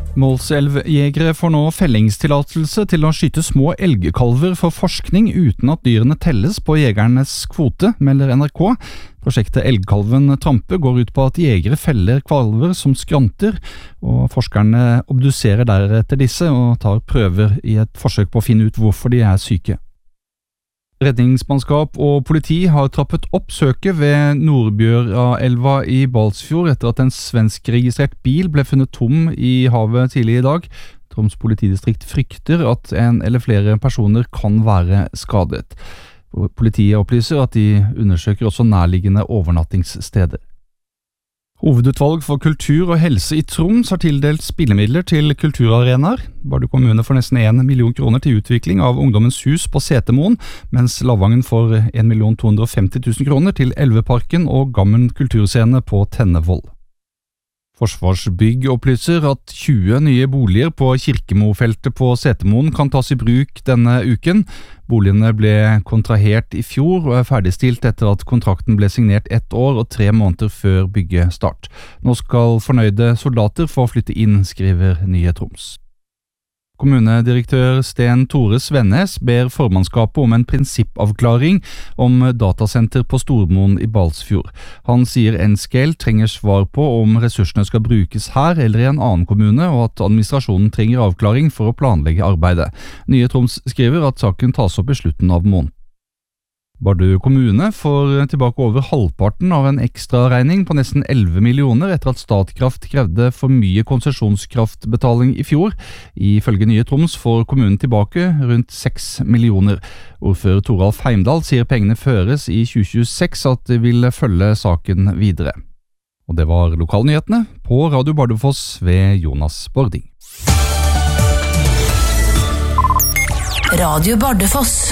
Målselvjegere får nå fellingstillatelse til å skyte små elgkalver for forskning uten at dyrene telles på jegernes kvote, melder NRK. Prosjektet Elgkalven Trampe går ut på at jegere feller kalver som skranter, og forskerne obduserer deretter disse og tar prøver i et forsøk på å finne ut hvorfor de er syke. Redningsmannskap og politi har trappet opp søket ved Nordbjøraelva i Balsfjord etter at en svenskregistrert bil ble funnet tom i havet tidlig i dag. Troms politidistrikt frykter at en eller flere personer kan være skadet. Politiet opplyser at de undersøker også nærliggende overnattingssteder. Hovedutvalg for kultur og helse i Troms har tildelt spillemidler til kulturarenaer. Bardu kommune får nesten 1 million kroner til utvikling av Ungdommens hus på Setermoen, mens Lavangen får 1.250.000 kroner til Elveparken og Gammen kulturscene på Tennevoll. Forsvarsbygg opplyser at 20 nye boliger på Kirkemofeltet på Setermoen kan tas i bruk denne uken. Boligene ble kontrahert i fjor og er ferdigstilt etter at kontrakten ble signert 1 år og 3 måneder før byggestart. Nå skal fornøyde soldater få flytte inn, skriver Nye Troms. Kommunedirektør Sten Tore Svennes ber formannskapet om en prinsippavklaring om datasenter på Stormoen i Balsfjord. Han sier Nscale trenger svar på om ressursene skal brukes her eller i en annen kommune, og at administrasjonen trenger avklaring for å planlegge arbeidet. Nye Troms skriver at saken tas opp i slutten av måneden. Bardu kommune får tilbake over halvparten av en ekstra regning på nesten 11 millioner etter at Statkraft krevde for mye konsesjonskraftbetaling i fjor. Ifølge Nye Troms får kommunen tilbake rundt 6 millioner. Ordfører Toralf Heimdal sier pengene føres i 2026, at de vil følge saken videre. Og det var lokalnyhetene på Radio Bardufoss ved Jonas Bording. Radio Bardufoss.